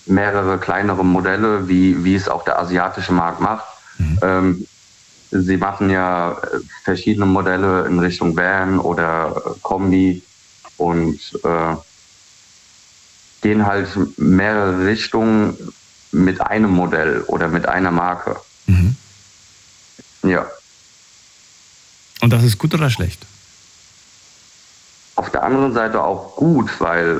mehrere kleinere Modelle, wie es auch der asiatische Markt macht. Sie machen ja verschiedene Modelle in Richtung Van oder Kombi und gehen halt mehrere Richtungen mit einem Modell oder mit einer Marke. Ja. Und das ist gut oder schlecht? Auf der anderen Seite auch gut, weil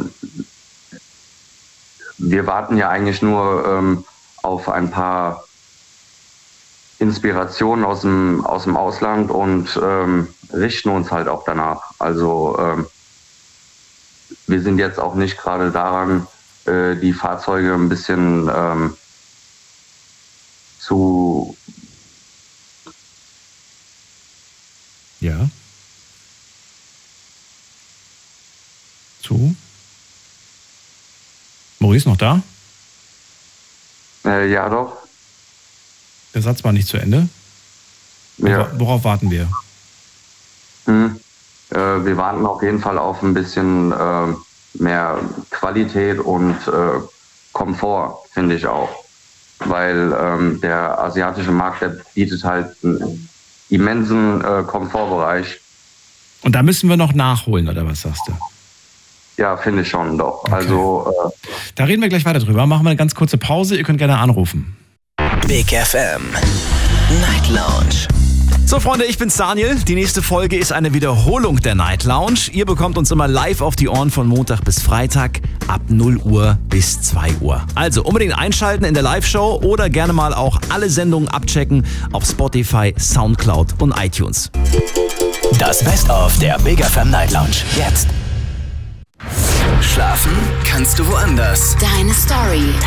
wir warten ja eigentlich nur auf ein paar Inspirationen aus dem Ausland und richten uns halt auch danach. Also wir sind jetzt auch nicht gerade daran, die Fahrzeuge ein bisschen zu... Ja. Maurice, noch da? Ja, doch. Der Satz war nicht zu Ende. Ja. Worauf warten wir? Wir warten auf jeden Fall auf ein bisschen mehr Qualität und Komfort, finde ich auch. Weil der asiatische Markt, der bietet halt einen immensen Komfortbereich. Und da müssen wir noch nachholen, oder was sagst du? Ja, finde ich schon, doch. Okay. Also da reden wir gleich weiter drüber. Machen wir eine ganz kurze Pause. Ihr könnt gerne anrufen. Big FM Night Lounge. So Freunde, ich bin's Daniel. Die nächste Folge ist eine Wiederholung der Night Lounge. Ihr bekommt uns immer live auf die Ohren von Montag bis Freitag ab 0 Uhr bis 2 Uhr. Also unbedingt einschalten in der Live-Show oder gerne mal auch alle Sendungen abchecken auf Spotify, Soundcloud und iTunes. Das Best-of der Big FM Night Lounge. Jetzt. Schlafen kannst du woanders. Deine Story.